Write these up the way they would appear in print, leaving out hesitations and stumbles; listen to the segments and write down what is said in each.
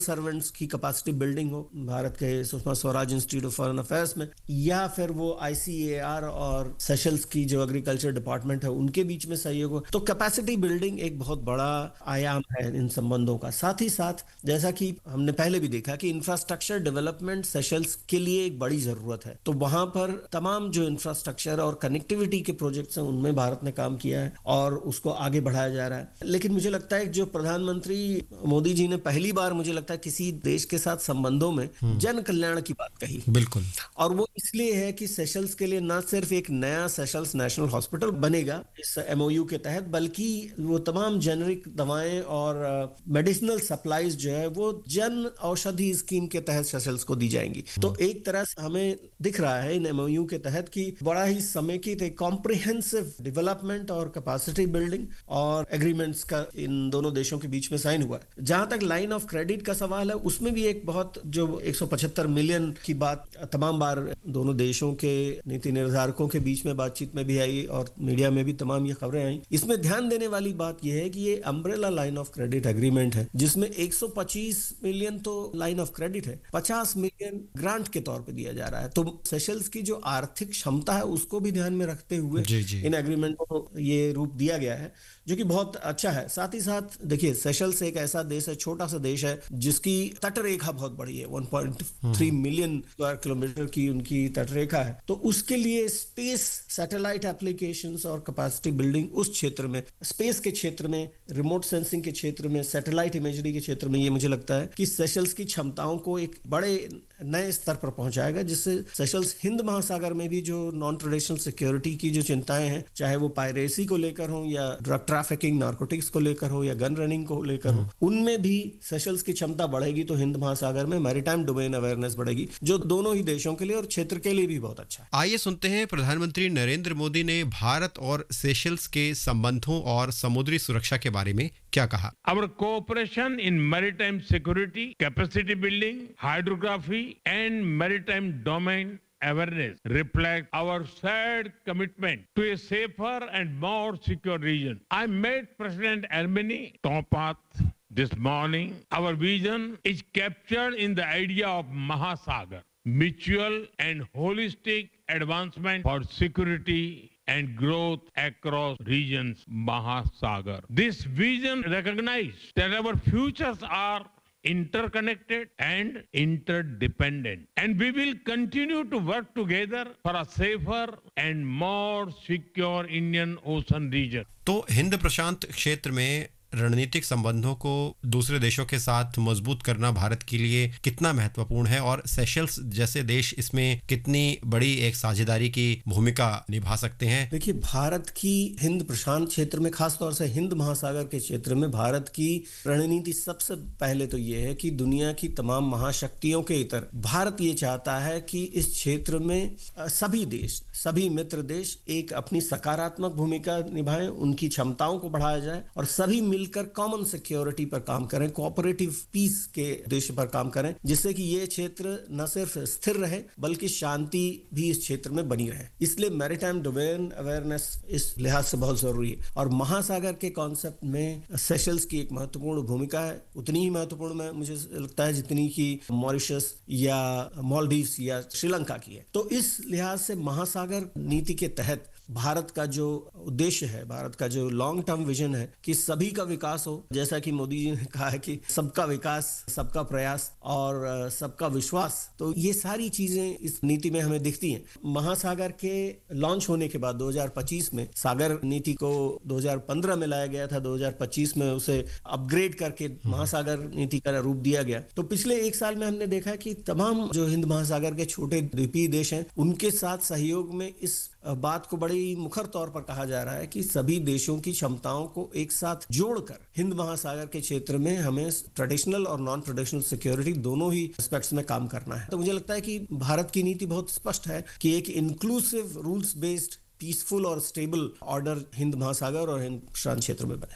Servants की capacity building हो भारत के Sushma Swaraj institute of foreign affairs में, या फिर वो आईसीएआर और सेशल्स की जो एग्रीकल्चर डिपार्टमेंट है उनके बीच में सहयोग हो, तो कैपेसिटी बिल्डिंग एक बहुत बड़ा आयाम है इन संबंधों का। साथ ही साथ जैसा कि हमने पहले भी देखा कि इंफ्रास्ट्रक्चर डेवलपमेंट सेशल्स के लिए एक बड़ी जरूरत है, तो वहां पर तमाम जो इंफ्रास्ट्रक्चर और कनेक्टिविटी के प्रोजेक्ट्स हैं उनमें भारत ने काम किया है और उसको आगे बढ़ाया जा रहा है। लेकिन मुझे लगता है जो प्रधानमंत्री मोदी जी ने पहली बार मुझे लगता है किसी देश के साथ संबंधों में जन कल्याण की बात कही, बिल्कुल, और वो इसलिए है कि सेशल्स के लिए न सिर्फ एक नया सेशल्स नेशनल हॉस्पिटल बनेगा इस एमओयू के तहत, बल्कि वो तमाम जेनरिक दवाएं और मेडिसिनल सप्लाईज जो है वो जन औषधि स्कीम के तहत सेशल्स को दी जाएंगी। तो एक तरह से हमें दिख रहा है इन एमओयू के तहत कि बड़ा ही समेकित एक कॉम्प्रिहेंसिव डेवलपमेंट और कैपेसिटी बिल्डिंग और एग्रीमेंट्स का इन दोनों देशों के बीच में साइन हुआ है। जहां तक लाइन ऑफ क्रेडिट का सवाल है, उसमें भी एक बहुत जो 175 मिलियन की बात तमाम बार दोनों देशों के नीति निर्धारकों के बीच में बातचीत में भी आई और मीडिया में भी तमाम ये खबरें आई। इसमें ध्यान देने वाली बात यह है कि ये umbrella line of credit agreement है जिसमें 125 मिलियन तो लाइन ऑफ क्रेडिट है, 50 मिलियन ग्रांट के तौर पे दिया जा रहा है। तो सेशल्स की जो आर्थिक क्षमता है उसको भी ध्यान में रखते हुए इन एग्रीमेंट को ये रूप दिया गया है, जो कि बहुत अच्छा है। साथ ही साथ देखिए, सेशल्स एक ऐसा देश है, छोटा सा देश है जिसकी तटरेखा बहुत बड़ी है, 1.3 मिलियन स्क्वायर किलोमीटर की उनकी तटरेखा है। तो उसके लिए स्पेस सैटेलाइट एप्लीकेशंस और कैपेसिटी बिल्डिंग उस क्षेत्र में, स्पेस के क्षेत्र में, रिमोट सेंसिंग के क्षेत्र में, सैटेलाइट इमेजरी के क्षेत्र में, ये मुझे लगता है कि सेशल्स की क्षमताओं को एक बड़े नए स्तर पर पहुंचाएगा, जिससे सेशल्स हिंद महासागर में भी जो नॉन ट्रेडिशनल सिक्योरिटी की जो चिंताएं हैं, चाहे वो पायरेसी को लेकर हो या ड्रग ट्रैफिकिंग नार्कोटिक्स को लेकर हो या गन रनिंग को लेकर हो, उनमें भी सेशल्स की क्षमता बढ़ेगी तो हिंद महासागर में मैरीटाइम डोमेन अवेयरनेस बढ़ेगी, जो दोनों ही देशों के लिए और क्षेत्र के लिए भी बहुत अच्छा है। आइए सुनते हैं प्रधानमंत्री नरेंद्र मोदी ने भारत और सेशल्स के संबंधों और समुद्री सुरक्षा के बारे में क्या कहा। Our cooperation in maritime security, capacity building, hydrography and maritime domain awareness reflect our shared commitment to a safer and more secure region. I met President Ermeni Topat this morning. Our vision is captured in the idea of Mahasagar, mutual and holistic advancement for security and growth across regions Mahasagar. This vision recognizes that our futures are interconnected and interdependent, and we will continue to work together for a safer and more secure Indian Ocean region. तो हिंद प्रशांत क्षेत्र में रणनीतिक संबंधों को दूसरे देशों के साथ मजबूत करना भारत के लिए कितना महत्वपूर्ण है और सेशल्स जैसे देश इसमें कितनी बड़ी एक साझेदारी की भूमिका निभा सकते हैं। देखिए, भारत की हिंद प्रशांत क्षेत्र में, खासतौर से हिंद महासागर के क्षेत्र में भारत की रणनीति सबसे पहले तो ये है कि दुनिया की तमाम महाशक्तियों के इतर भारत ये चाहता है कि इस क्षेत्र में सभी देश, सभी मित्र देश एक अपनी सकारात्मक भूमिका निभाएं, उनकी क्षमताओं को बढ़ाया जाए और सभी मिलकर कॉमन सिक्योरिटी पर काम करें, कोऑपरेटिव पीस के उद्देश्य पर काम करें, जिससे कि ये क्षेत्र न सिर्फ स्थिर रहे बल्कि शांति भी इस क्षेत्र में बनी रहे। इसलिए मैरीटाइम डोमेन अवेयरनेस इस लिहाज से बहुत जरूरी है और महासागर के कॉन्सेप्ट में सेशल्स की एक महत्वपूर्ण भूमिका है, उतनी ही महत्वपूर्ण मुझे लगता है जितनी कि मॉरिशस या मालदीव्स या श्रीलंका की है। तो इस लिहाज से महासागर नीति के तहत भारत का जो उद्देश्य है, भारत का जो लॉन्ग टर्म विजन है कि सभी का विकास हो, जैसा कि मोदी जी ने कहा है कि सबका विकास, सबका प्रयास और सबका विश्वास, तो ये सारी चीजें इस नीति में हमें दिखती हैं। महासागर के लॉन्च होने के बाद 2025 में सागर नीति को 2015 में लाया गया था, 2025 में उसे अपग्रेड करके महासागर नीति का रूप दिया गया। तो पिछले एक साल में हमने देखा कि तमाम जो हिंद महासागर के छोटे द्वीपीय देश हैं उनके साथ सहयोग में इस बात को बड़ी मुखर तौर पर कहा जा रहा है कि सभी देशों की क्षमताओं को एक साथ जोड़कर हिंद महासागर के क्षेत्र में हमें ट्रेडिशनल और नॉन ट्रेडिशनल सिक्योरिटी दोनों ही एस्पेक्ट्स में काम करना है। तो मुझे लगता है कि भारत की नीति बहुत स्पष्ट है कि एक इंक्लूसिव, रूल्स बेस्ड, पीसफुल और स्टेबल ऑर्डर हिंद महासागर और हिंद प्रशांत क्षेत्र में बने।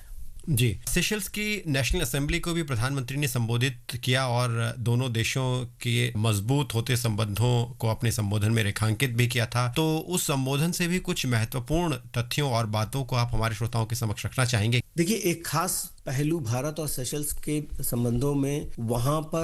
जी, सेशल्स की नेशनल असेंबली को भी प्रधानमंत्री ने संबोधित किया और दोनों देशों के मजबूत होते संबंधों को अपने संबोधन में रेखांकित भी किया था। तो उस संबोधन से भी कुछ महत्वपूर्ण तथ्यों और बातों को आप हमारे श्रोताओं के समक्ष रखना चाहेंगे? देखिए, एक खास पहलू भारत और सेशल्स के संबंधों में वहां पर